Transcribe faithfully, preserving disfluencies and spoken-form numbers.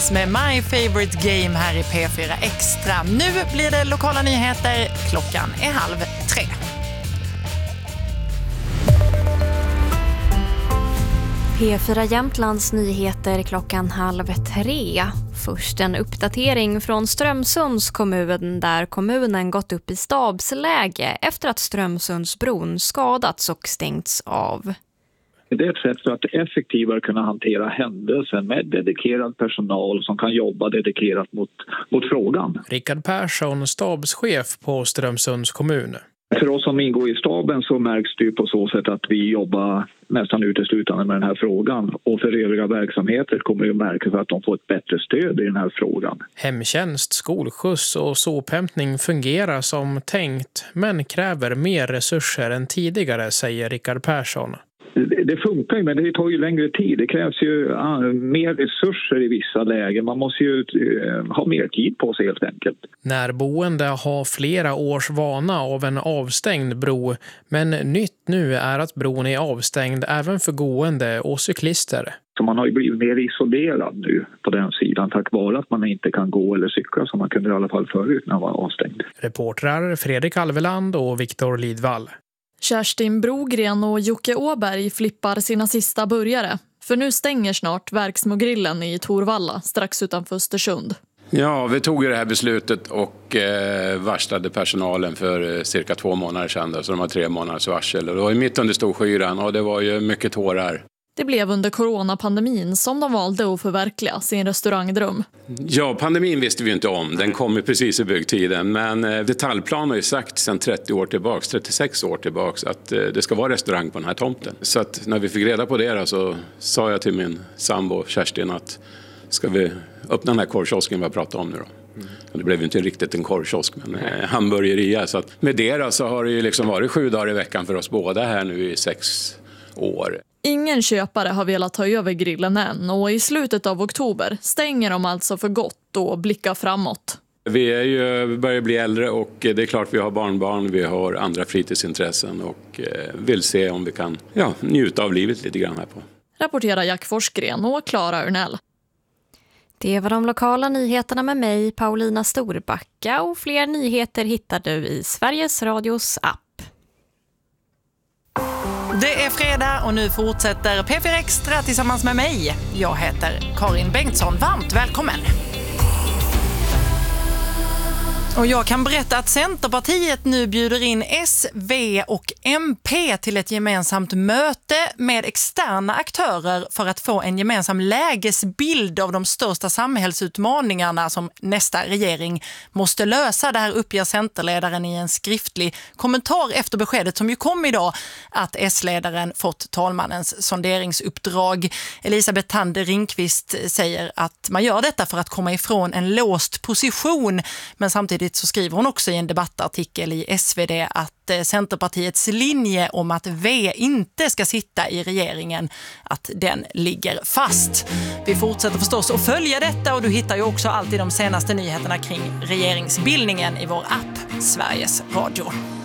Med My Favorite Game här i P fyra Extra. Nu blir det lokala nyheter. Klockan är halv tre. P fyra Jämtlands nyheter klockan halv tre. Först en uppdatering från Strömsunds kommun där kommunen gått upp i stabsläge efter att Strömsundsbron skadats och stängts av. Det är ett sätt för att effektivare kunna hantera händelsen med dedikerad personal som kan jobba dedikerat mot, mot frågan. Rickard Persson, stabschef på Strömsunds kommun. För oss som ingår i staben så märks det på så sätt att vi jobbar nästan uteslutande med den här frågan. Och för övriga verksamheter kommer det att märkas att de får ett bättre stöd i den här frågan. Hemtjänst, skolskjuts och sophämtning fungerar som tänkt men kräver mer resurser än tidigare, säger Rickard Persson. Det, det funkar ju, men det tar ju längre tid. Det krävs ju uh, mer resurser i vissa lägen. Man måste ju uh, ha mer tid på sig helt enkelt. Närboende har flera års vana av en avstängd bro. Men nytt nu är att bron är avstängd även för gående och cyklister. Så man har ju blivit mer isolerad nu på den sidan tack vare att man inte kan gå eller cykla som man kunde i alla fall förut när man var avstängd. Reportrar Fredrik Alveland och Viktor Lidvall. Kerstin Brogren och Jocke Åberg flippar sina sista burgare. För nu stänger snart Verksmogrillen i Torvalla, strax utanför Östersund. Ja, vi tog ju det här beslutet och eh, varslade personalen för eh, cirka två månader sedan. Då, så de har tre månaders varsel. Och det var ju mitt under storskyran och det var ju mycket tårar. Det blev under coronapandemin som de valde att förverkliga sin restaurangdröm. Ja, pandemin visste vi ju inte om. Den kom ju precis i byggtiden. Men eh, detaljplan har ju sagt sedan trettio år tillbaks, trettiosex år tillbaks att eh, det ska vara restaurang på den här tomten. Så att när vi fick reda på det då, så sa jag till min sambo Kerstin att ska vi öppna den här korvkiosken vi har pratat om nu då. Mm. Det blev ju inte riktigt en korvkiosk men eh, hamburgeria. Så att med det då, så har det ju liksom varit sju dagar i veckan för oss båda här nu i sex år. Ingen köpare har velat ta över grillen än och i slutet av oktober stänger de alltså för gott och blickar framåt. Vi är ju, börjar bli äldre och det är klart vi har barnbarn, vi har andra fritidsintressen och vill se om vi kan ja, njuta av livet lite grann här på. Rapporterar Jack Forsgren och Klara Urnell. Det var de lokala nyheterna med mig, Paulina Storbacka, och fler nyheter hittar du i Sveriges Radios app. Det är fredag och nu fortsätter P fyra Extra tillsammans med mig. Jag heter Karin Bengtsson. Varmt välkommen! Och jag kan berätta att Centerpartiet nu bjuder in S, V och M P till ett gemensamt möte med externa aktörer för att få en gemensam lägesbild av de största samhällsutmaningarna som nästa regering måste lösa. Det här uppger Centerledaren i en skriftlig kommentar efter beskedet som ju kom idag att S-ledaren fått talmannens sonderingsuppdrag. Elisabeth Tander Ringqvist säger att man gör detta för att komma ifrån en låst position, men samtidigt så skriver hon också i en debattartikel i S V D att Centerpartiets linje om att V inte ska sitta i regeringen, att den ligger fast. Vi fortsätter förstås att följa detta och du hittar ju också alltid de senaste nyheterna kring regeringsbildningen i vår app Sveriges Radio.